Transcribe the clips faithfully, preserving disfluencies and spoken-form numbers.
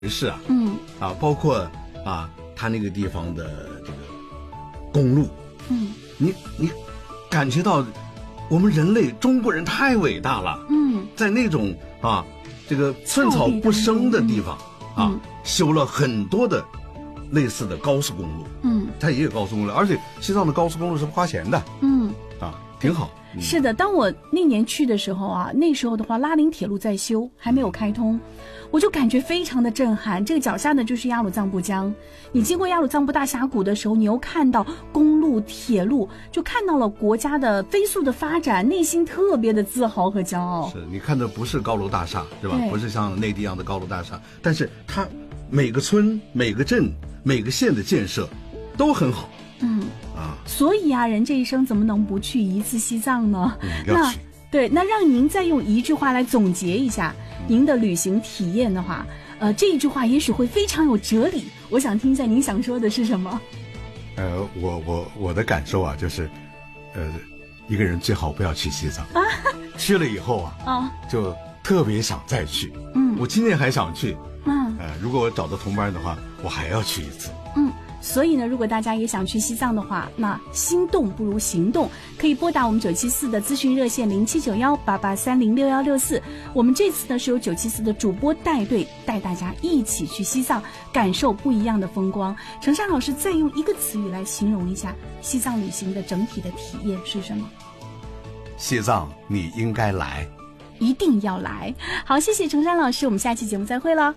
市啊，嗯啊，包括啊，它那个地方的这个公路，嗯，你你感觉到我们人类中国人太伟大了，嗯，在那种啊这个寸草不生的地方、嗯、啊、嗯，修了很多的类似的高速公路，嗯，它也有高速公路，而且西藏的高速公路是不花钱的，嗯啊，挺好。 嗯、是的，当我那年去的时候啊，那时候的话拉林铁路在修，还没有开通，我就感觉非常的震撼。这个脚下呢就是雅鲁藏布江，你经过雅鲁藏布大峡谷的时候，你又看到公路铁路，就看到了国家的飞速的发展，内心特别的自豪和骄傲。 是你看的不是高楼大厦，是吧？不是像内地一样的高楼大厦，但是它每个村每个镇每个县的建设都很好。嗯啊， 所以啊，人这一生怎么能不去一次西藏呢？ 嗯、要去。 那对，那让您再用一句话来总结一下您的旅行体验的话，呃，这一句话也许会非常有哲理。我想听一下您想说的是什么？ 呃，我我我的感受啊，就是，呃，一个人最好不要去西藏，啊、去了以后啊，啊，就特别想再去。嗯，我今年还想去。嗯，呃，如果我找到同伴的话，我还要去一次。 嗯。所以呢，如果大家也想去西藏的话，那心动不如行动，可以拨打我们九七四的咨询热线零七九幺八八三零六幺六四。我们这次呢是由九七四的主播带队，带大家一起去西藏，感受不一样的风光。程山老师再用一个词语来形容一下西藏旅行的整体的体验是什么？ 西藏你应该来， 一定要来。好，谢谢程山老师，我们下期节目再会了。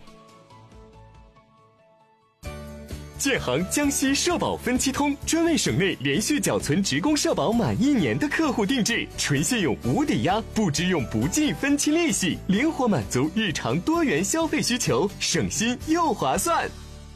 建行江西社保分期通专为省内连续缴存职工社保满一年的客户定制，纯信用无抵押，不支用不计分期利息，灵活满足日常多元消费需求，省心又划算。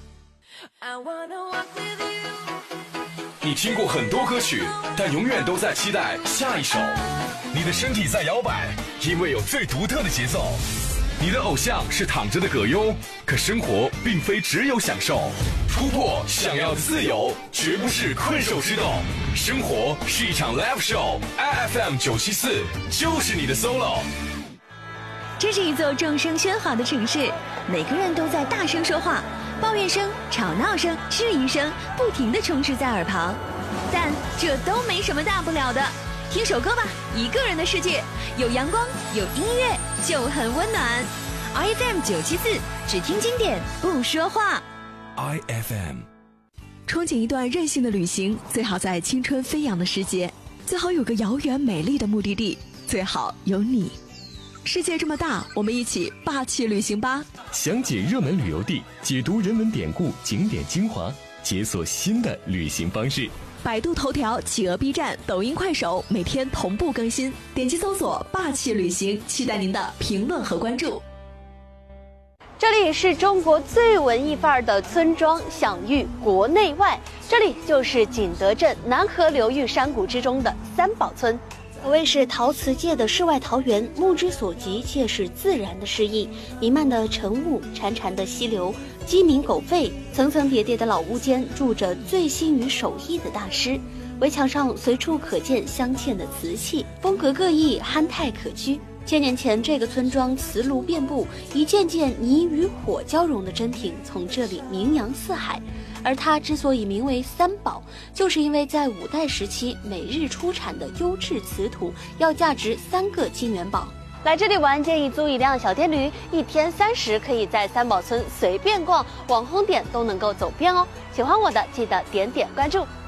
你听过很多歌曲，但永远都在期待下一首。你的身体在摇摆，因为有最独特的节奏。你的偶像是躺着的葛优，可生活并非只有享受，突破想要的自由，绝不是困兽之斗。生活是一场 live show， I F M 九七四就是你的 solo。 这是一座众声喧哗的城市，每个人都在大声说话，抱怨声、吵闹声、质疑声不停地充斥在耳旁，但这都没什么大不了的。听首歌吧，一个人的世界，有阳光，有音乐，就很温暖。I F M 九七四，只听经典，不说话。 I F M， 憧憬一段任性的旅行，最好在青春飞扬的时节，最好有个遥远美丽的目的地，最好有你。世界这么大，我们一起霸气旅行吧！ 详解热门旅游地，解读人文典故、景点精华，解锁新的旅行方式。 百度头条、企鹅 B 站、抖音、快手每天同步更新，点击搜索“霸气旅行”，期待您的评论和关注。 这里是中国最文艺范儿的村庄，享誉国内外。这里就是景德镇南河流域山谷之中的三宝村，可谓是陶瓷界的世外桃源，目之所及却是自然的诗意，弥漫的晨雾，潺潺的溪流，鸡鸣狗吠，层层叠叠的老屋间住着醉心于手艺的大师，围墙上随处可见镶嵌的瓷器，风格各异，憨态可掬。千年前，这个村庄瓷炉遍布，一件件泥与火交融的珍品从这里名扬四海。而它之所以名为三宝，就是因为在五代时期每日出产的优质瓷土要价值三个金元宝。来这里玩，建议租一辆小电驴，一天三十，可以在三宝村随便逛，网红点都能够走遍哦。喜欢我的记得点点关注。